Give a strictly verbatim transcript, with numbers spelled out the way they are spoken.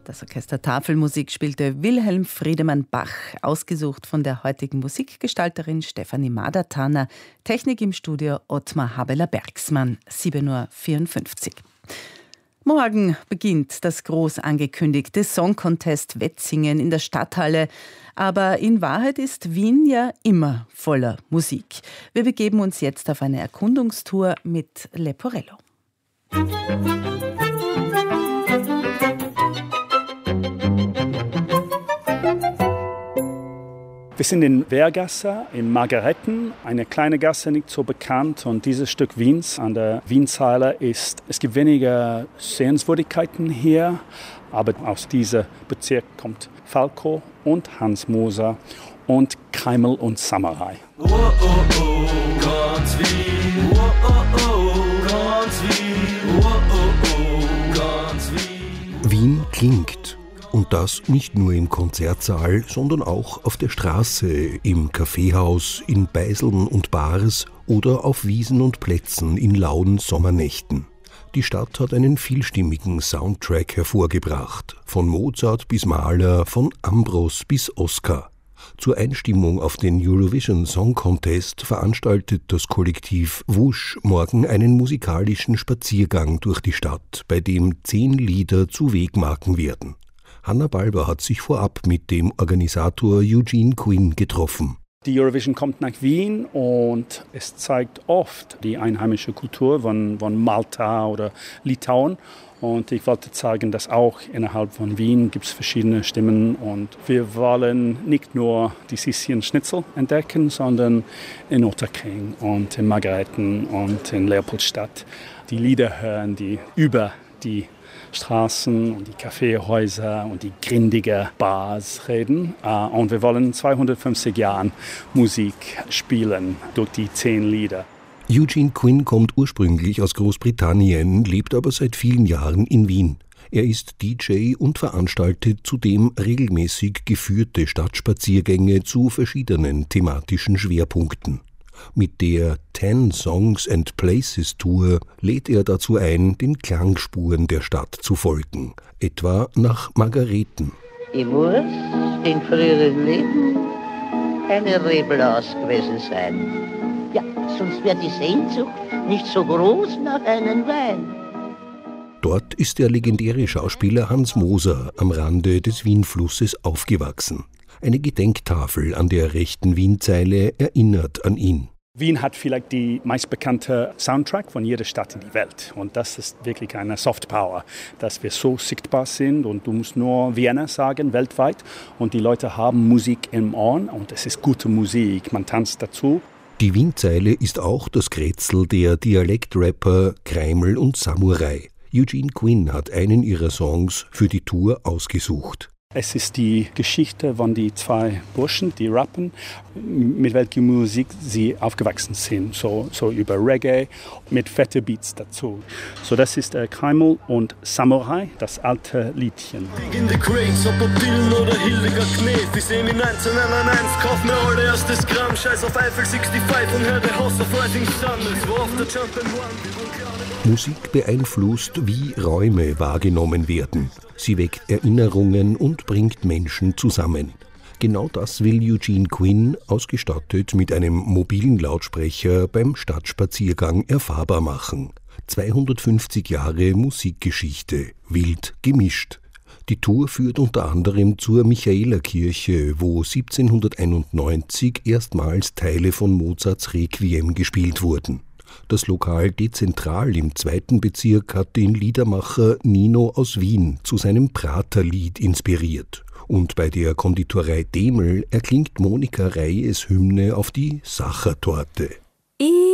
Das Orchester Tafelmusik spielte Wilhelm Friedemann Bach, ausgesucht von der heutigen Musikgestalterin Stefanie Madertaner. Technik im Studio Ottmar Habeler-Bergsmann, sieben Uhr vierundfünfzig. Morgen beginnt das groß angekündigte Song Contest Wetzingen in der Stadthalle. Aber in Wahrheit ist Wien ja immer voller Musik. Wir begeben uns jetzt auf eine Erkundungstour mit Leporello. Wir sind in Wehrgasse in Margaretten, eine kleine Gasse, nicht so bekannt. Und dieses Stück Wiens an der Wienzeile ist, es gibt weniger Sehenswürdigkeiten hier, aber aus diesem Bezirk kommt Falco und Hans Moser und Keimel und Samurai. Oh, oh, oh, ganz Wien. Oh, oh, oh, ganz Wien. Oh, oh, oh, ganz Wien. Wien klingt. Und das nicht nur im Konzertsaal, sondern auch auf der Straße, im Kaffeehaus, in Beiseln und Bars oder auf Wiesen und Plätzen in lauen Sommernächten. Die Stadt hat einen vielstimmigen Soundtrack hervorgebracht, von Mozart bis Mahler, von Ambros bis Oscar. Zur Einstimmung auf den Eurovision Song Contest veranstaltet das Kollektiv Wusch morgen einen musikalischen Spaziergang durch die Stadt, bei dem zehn Lieder zu Wegmarken werden. Hanna Balber hat sich vorab mit dem Organisator Eugene Quinn getroffen. Die Eurovision kommt nach Wien und es zeigt oft die einheimische Kultur von, von Malta oder Litauen. Und ich wollte zeigen, dass auch innerhalb von Wien gibt es verschiedene Stimmen. Und wir wollen nicht nur die Sisschen Schnitzel entdecken, sondern in Otterkring und in Margaretten und in Leopoldstadt die Lieder hören, die über die Straßen und die Kaffeehäuser und die grindigen Bars reden. Und wir wollen zweihundertfünfzig Jahre Musik spielen durch die zehn Lieder. Eugene Quinn kommt ursprünglich aus Großbritannien, lebt aber seit vielen Jahren in Wien. Er ist D J und veranstaltet zudem regelmäßig geführte Stadtspaziergänge zu verschiedenen thematischen Schwerpunkten. Mit der Ten Songs and Places Tour lädt er dazu ein, den Klangspuren der Stadt zu folgen, etwa nach Margareten. Ich muss in früheren Leben eine Reblaus gewesen sein. Ja, sonst wäre die Sehnsucht nicht so groß nach einem Wein. Dort ist der legendäre Schauspieler Hans Moser am Rande des Wienflusses aufgewachsen. Eine Gedenktafel an der rechten Wienzeile erinnert an ihn. Wien hat vielleicht die meistbekannte Soundtrack von jeder Stadt in der Welt. Und das ist wirklich eine Softpower, dass wir so sichtbar sind. Und du musst nur Vienna sagen, weltweit. Und die Leute haben Musik im Ohr und es ist gute Musik. Man tanzt dazu. Die Wienzeile ist auch das Krätzel der Dialektrapper Keimel und Samurai. Eugene Quinn hat einen ihrer Songs für die Tour ausgesucht. Es ist die Geschichte von den zwei Burschen, die rappen, mit welcher Musik sie aufgewachsen sind. So, so über Reggae mit fette Beats dazu. So, das ist äh, Keimel und Samurai, das alte Liedchen. Liegende Cranes, ob Dylan oder Hildegard Knef. Ich seh mich neunzehnhunderteins, kauf mir alle erstes Gramm. Scheiß auf Eiffel fünfundsechzig und hör The House of Rising Sun. Es war auf der Jump and One. Musik beeinflusst, wie Räume wahrgenommen werden. Sie weckt Erinnerungen und bringt Menschen zusammen. Genau das will Eugene Quinn, ausgestattet mit einem mobilen Lautsprecher, beim Stadtspaziergang erfahrbar machen. zweihundertfünfzig Jahre Musikgeschichte, wild gemischt. Die Tour führt unter anderem zur Michaelerkirche, wo siebzehnhunderteinundneunzig erstmals Teile von Mozarts Requiem gespielt wurden. Das Lokal Dezentral im zweiten Bezirk hat den Liedermacher Nino aus Wien zu seinem Praterlied inspiriert. Und bei der Konditorei Demel erklingt Monika Reyes Hymne auf die Sachertorte. Ich